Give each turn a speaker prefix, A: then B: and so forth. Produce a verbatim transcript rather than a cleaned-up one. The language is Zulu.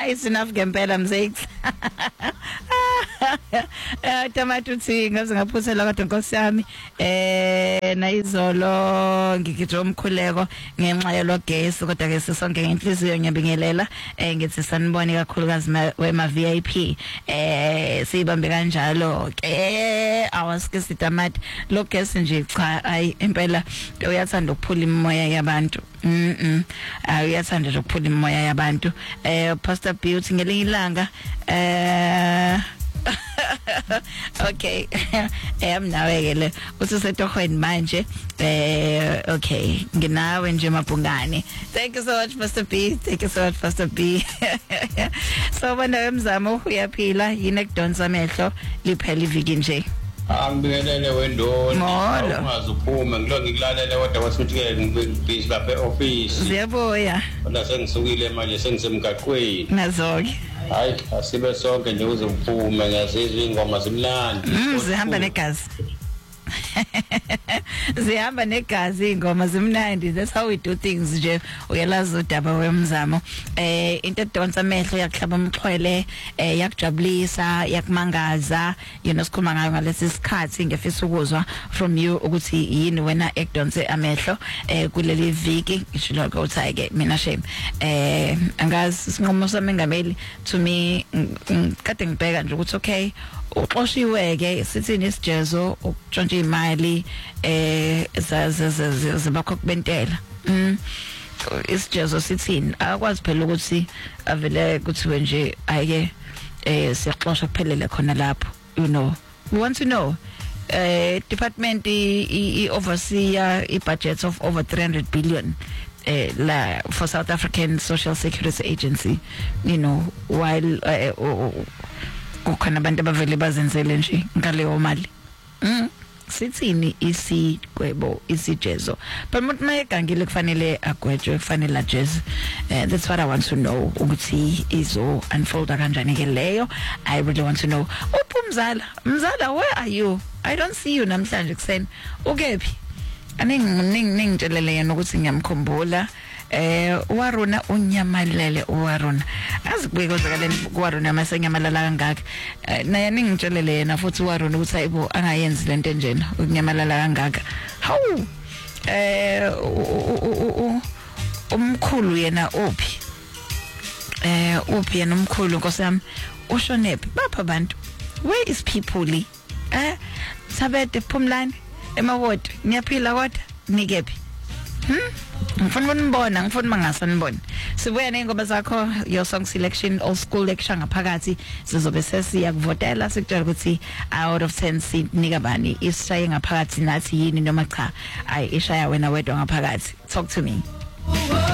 A: It's enough ngempela mzekhi. Eh tamati uthi ngaze ngaphuthela kodwa Nkosi yami eh nayizolo ngigijwa umkhuleko ngenxa yelo gesi kodwa ke sisonke ngenhliziyo ngiyabingelela eh ngithi sanibone kakhulukazi wema V I P eh sibambe kanjalo ke awasikisi tamati lo gesi nje cha ayi impela uyathanda ukuphula imoya yabantu. Mhm uyathanda nje ukuphula imoya yabantu. Eh Pastor B uthi ngelinye ilanga eh okay eh amnawekele usisetohweni manje eh okay nginawe nje mabhungane. Thank you so much Pastor B, thank you so much Pastor B. So bana emzamo uyaphila yini ekudonsa amehlo liphela iviki nje.
B: Angibingelele wendoni
A: ungazi
B: uphume ngilo ngikulalele kodwa wasuthi ke ngibhizi lapha e-office.
A: Siyabuya
B: kodwa sengisukile manje sengisemgaqweni
A: nazoke
B: hayi asibe sonke nje uze uphume ngiyazizwa ingoma zimlandi
A: zihamba negazi. Zihamba negazi ingoma zimnandi. That's how we do things nje uyalazi udaba wemzamo. Eh into edonsa amehlo yakuhlaba umxhwele eh yakujabulisa yakumangaza you know sikhuluma ngayo ngalesi sikhathi ngefisa ukuzwa from you ukuthi yini wena ekudonse amehlo eh kuleli viki ngishilo ukuthi ke mina shame eh angazi sinqumo sami ngameli to me kade ngibheka nje ukuthi okay uxoshiweke sithini isijezo ukutshontsha imali eh zabakho kubentela. Mm isijezo sithini akwazi phela ukuthi avele kuthiwe nje ayike eh siyaxoxa kuphelele khona lapho you know we want to know eh department i overseer i budget of over three hundred billion eh la for South African Social Security Agency you know while uh, ukhona abantu abavele bazenzele nje ngaleyo mali. Mm sithini isikwebo isijezo but umuntu mayegangile kufanele agwetshwe kufanele ajeze. Uh, that's what I want to know ukuthi izo unfold kanjani ke leyo. I really want to know uphumzala mzala where are you? I don't see you namhlanje kuseni ukephi aningi ningitshelele yena ukuthi ngiyamkhumbula. Eh waruna unyamalele uwaruna azikubike kozakaleni kuwaruna masenyamalala kangaka naye ningitshelele yena futhi waruna ukuthi ayibo angayenzi lento enjena unyamalala kangaka hawu eh umkhulu yena uphi eh uphi yena umkhulu Nkosi yami ushonephi bapha abantu where is people eh sabede phumlani emawodi ngiyaphila kodwa nikephi. Hmm ngifuna ukubona ngifuna mangasanibona sibuya nengoma zakho your song selection old school lecture ngaphakathi sizobe sesiya kuvotela sikutshela ukuthi out of ten sinika bani ishaye ngaphakathi nathi yini noma cha ayi ishaya wena wedwa ngaphakathi. Talk to me.